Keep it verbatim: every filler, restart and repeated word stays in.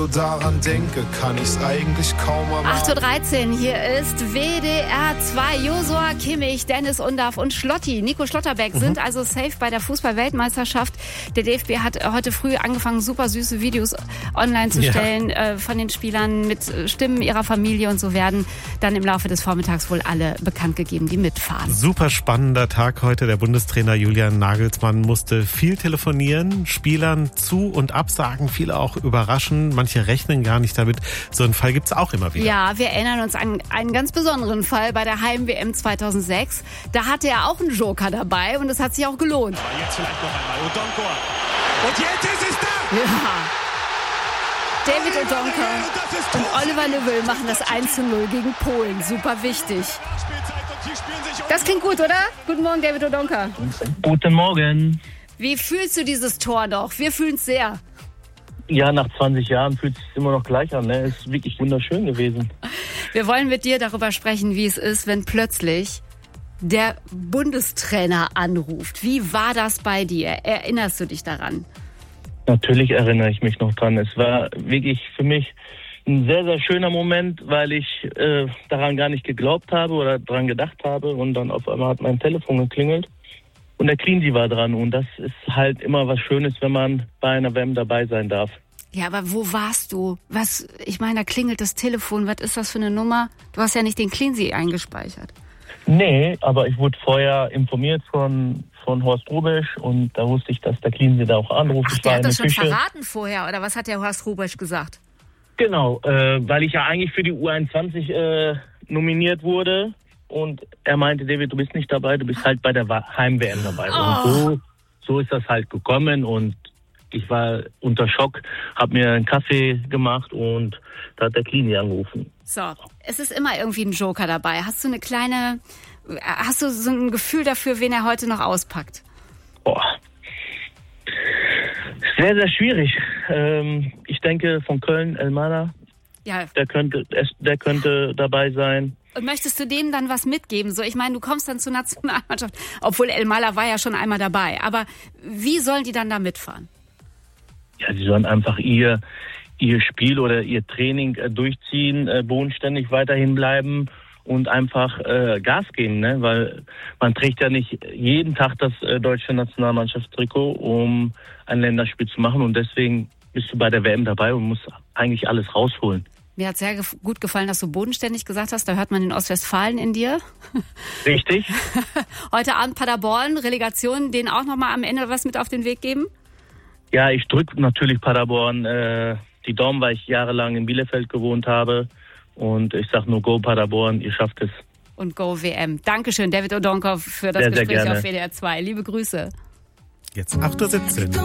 daran denke, kann ich's eigentlich kaum erwarten. acht Uhr dreizehn, hier ist W D R zwei. Josua Kimmich, Dennis Undaff und Schlotti, Nico Schlotterbeck, mhm. sind also safe bei der Fußball-Weltmeisterschaft. Der D F B hat heute früh angefangen, super süße Videos online zu stellen ja. äh, von den Spielern mit Stimmen ihrer Familie, und so werden dann im Laufe des Vormittags wohl alle bekannt gegeben, die mitfahren. Super spannender Tag heute. Der Bundestrainer Julian Nagelsmann musste viel telefonieren, Spielern zu- und absagen, viele auch überraschen. Manche rechnen gar nicht damit. So einen Fall gibt es auch immer wieder. Ja, wir erinnern uns an einen ganz besonderen Fall bei der Heim-W M zweitausendsechs. Da hatte er auch einen Joker dabei und es hat sich auch gelohnt. Jetzt vielleicht noch einmal Odonko. Und jetzt ist es da! Ja. David Odonko und Oliver Löwel machen das eins zu null gegen Polen. Super wichtig. Das klingt gut, oder? Guten Morgen, David Odonko. Guten Morgen. Wie fühlst du dieses Tor noch? Wir fühlen es sehr. Ja, nach zwanzig Jahren fühlt es sich immer noch gleich an. Ne? Es ist wirklich wunderschön gewesen. Wir wollen mit dir darüber sprechen, wie es ist, wenn plötzlich der Bundestrainer anruft. Wie war das bei dir? Erinnerst du dich daran? Natürlich erinnere ich mich noch dran. Es war wirklich für mich ein sehr, sehr schöner Moment, weil ich äh, daran gar nicht geglaubt habe oder daran gedacht habe. Und dann auf einmal hat mein Telefon geklingelt. Und der Cleansy war dran, und das ist halt immer was Schönes, wenn man bei einer W M dabei sein darf. Ja, aber wo warst du? Was? Ich meine, da klingelt das Telefon. Was ist das für eine Nummer? Du hast ja nicht den Cleansy eingespeichert. Nee, aber ich wurde vorher informiert von, von Horst Rubesch, und da wusste ich, dass der Cleansy da auch anruft. Ach, der hat das schon Küche. verraten vorher, oder was hat der Horst Rubesch gesagt? Genau, äh, weil ich ja eigentlich für die U einundzwanzig äh, nominiert wurde. Und er meinte, David, du bist nicht dabei, du bist halt bei der Heim-W M dabei. Oh. Und so, so ist das halt gekommen, und ich war unter Schock, habe mir einen Kaffee gemacht, und da hat der Cleansy angerufen. So, es ist immer irgendwie ein Joker dabei. Hast du eine kleine, hast du so ein Gefühl dafür, wen er heute noch auspackt? Boah. Sehr, sehr schwierig. Ähm, ich denke von Köln, Elmander, ja. der könnte, der könnte dabei sein. Und möchtest du denen dann was mitgeben? So, ich meine, du kommst dann zur Nationalmannschaft, obwohl Elmander war ja schon einmal dabei. Aber wie sollen die dann da mitfahren? Ja, sie sollen einfach ihr, ihr Spiel oder ihr Training äh, durchziehen, äh, bodenständig weiterhin bleiben und einfach äh, Gas geben, ne? Weil man trägt ja nicht jeden Tag das äh, deutsche Nationalmannschaftstrikot, um ein Länderspiel zu machen, und deswegen bist du bei der W M dabei und musst eigentlich alles rausholen. Mir hat sehr gut gefallen, dass du bodenständig gesagt hast. Da hört man den Ostwestfalen in dir. Richtig. Heute Abend Paderborn, Relegation, denen auch nochmal am Ende was mit auf den Weg geben? Ja, ich drücke natürlich Paderborn äh, die Daumen, weil ich jahrelang in Bielefeld gewohnt habe. Und ich sage nur Go Paderborn, ihr schafft es. Und Go W M. Dankeschön, David Odonko, für das sehr, Gespräch sehr auf W D R zwei. Liebe Grüße. Jetzt acht Uhr siebzehn.